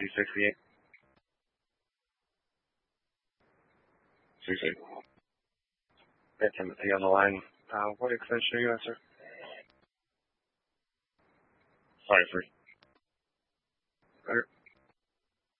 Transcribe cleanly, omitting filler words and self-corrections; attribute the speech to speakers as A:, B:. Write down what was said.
A: D68. Seriously. Got Timothy on the line. What extension are you on, sir? Sorry for...